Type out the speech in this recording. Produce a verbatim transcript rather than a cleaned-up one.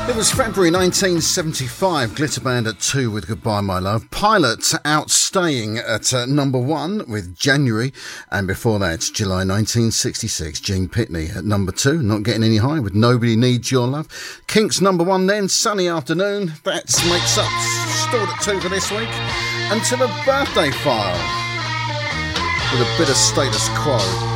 It was February nineteen seventy-five, Glitter Band at two with Goodbye My Love. Pilot outstaying at uh, number one with January, and before that July nineteen sixty-six, Gene Pitney at number two, not getting any higher with Nobody Needs Your Love. Kinks number one then, Sunny Afternoon, that makes up, stored at two for this week. And to the birthday file with a bit of Status Quo.